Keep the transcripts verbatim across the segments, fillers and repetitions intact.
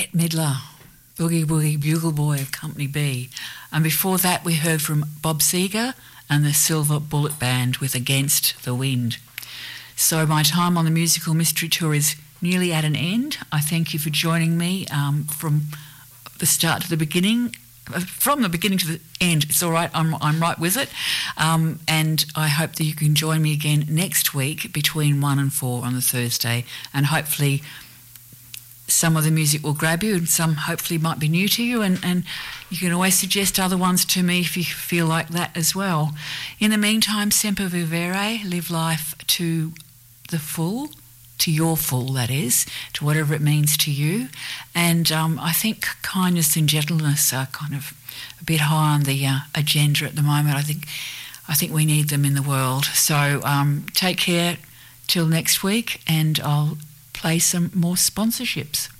Bette Midler, Boogie Woogie Bugle Boy of Company B. And before that we heard from Bob Seger and the Silver Bullet Band with Against the Wind. So my time on the Musical Mystery Tour is nearly at an end. I thank you for joining me um, from the start to the beginning. From the beginning to the end, it's all right, I'm, I'm right with it. Um, and I hope that you can join me again next week between one and four on the Thursday, and hopefully some of the music will grab you and some hopefully might be new to you, and, and you can always suggest other ones to me if you feel like that as well. In the meantime, Semper Vivere, live life to the full, to your full, that is, to whatever it means to you. And um, I think kindness and gentleness are kind of a bit high on the uh, agenda at the moment. I think I think we need them in the world. So um, take care till next week, and I'll play some more sponsorships.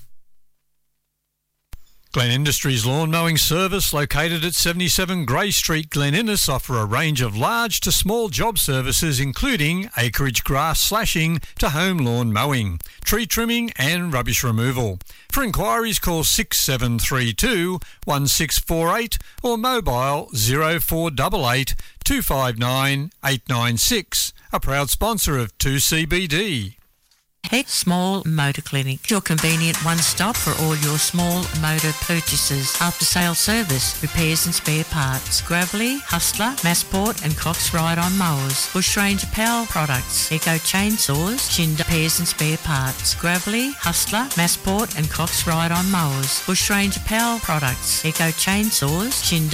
Glen Industries Lawn Mowing Service, located at seventy-seven Grey Street, Glen Innes, offer a range of large to small job services including acreage grass slashing to home lawn mowing, tree trimming and rubbish removal. For inquiries, call six seven three two, one six four eight or mobile zero four eight eight, two five nine, eight nine six, a proud sponsor of two C B D. Heck Small Motor Clinic, your convenient one-stop for all your small motor purchases. After-sale service, repairs and spare parts. Gravely, Hustler, Massport and Cox Ride-On mowers. Bushranger Power products. Eco chainsaws, Shinda repairs and spare parts. Gravely, Hustler, Massport and Cox Ride-On mowers. Bushranger Power products. Eco chainsaws, Shinda